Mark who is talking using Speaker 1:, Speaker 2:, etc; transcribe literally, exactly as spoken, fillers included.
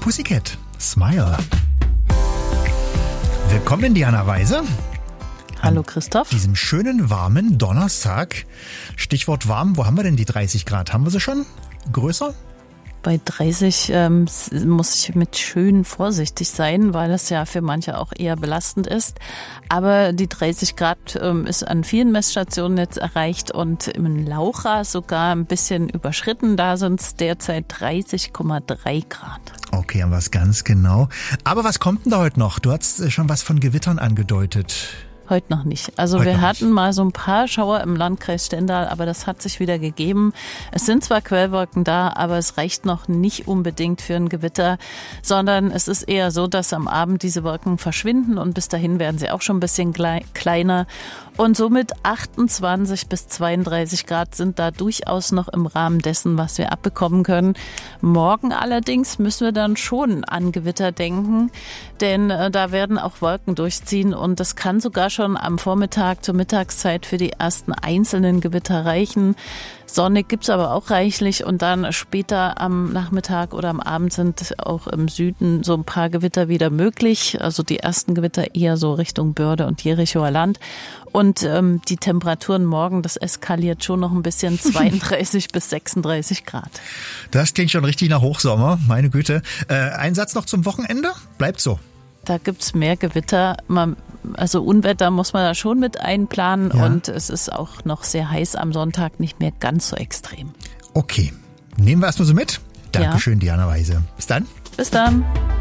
Speaker 1: Pussycat, Smile. Willkommen, Diana Weise.
Speaker 2: Hallo Christoph.
Speaker 1: Diesem schönen, warmen Donnerstag. Stichwort warm, wo haben wir denn die dreißig Grad? Haben wir sie schon? Größer?
Speaker 2: Bei dreißig ähm, muss ich mit schön vorsichtig sein, weil es ja für manche auch eher belastend ist. Aber die dreißig Grad ähm, ist an vielen Messstationen jetzt erreicht und im Laucha sogar ein bisschen überschritten. Da sind es derzeit dreißig Komma drei Grad.
Speaker 1: Okay, haben wir es ganz genau. Aber was kommt denn da heute noch? Du hast schon was von Gewittern angedeutet.
Speaker 2: Heute noch nicht. Also
Speaker 1: Heute
Speaker 2: wir hatten
Speaker 1: nicht.
Speaker 2: mal so ein paar Schauer im Landkreis Stendal, aber das hat sich wieder gegeben. Es sind zwar Quellwolken da, aber es reicht noch nicht unbedingt für ein Gewitter, sondern es ist eher so, dass am Abend diese Wolken verschwinden und bis dahin werden sie auch schon ein bisschen klei- kleiner. Und somit achtundzwanzig bis zweiunddreißig Grad sind da durchaus noch im Rahmen dessen, was wir abbekommen können. Morgen allerdings müssen wir dann schon an Gewitter denken, denn äh, da werden auch Wolken durchziehen und das kann sogar schon am Vormittag zur Mittagszeit für die ersten einzelnen Gewitter reichen. Sonnig gibt's aber auch reichlich und dann später am Nachmittag oder am Abend sind auch im Süden so ein paar Gewitter wieder möglich. Also die ersten Gewitter eher so Richtung Börde und Jerichoer Land. Und ähm, die Temperaturen morgen, das eskaliert schon noch ein bisschen, zweiunddreißig bis sechsunddreißig Grad.
Speaker 1: Das klingt schon richtig nach Hochsommer, meine Güte. Äh, ein Satz noch zum Wochenende? Bleibt so.
Speaker 2: Da gibt's mehr Gewitter. Man, also Unwetter muss man da schon mit einplanen
Speaker 1: Ja.
Speaker 2: und es ist auch noch sehr heiß am Sonntag, nicht mehr ganz so extrem.
Speaker 1: Okay, nehmen wir erstmal so mit. Dankeschön,
Speaker 2: Ja.
Speaker 1: Diana Weise. Bis dann.
Speaker 2: Bis dann.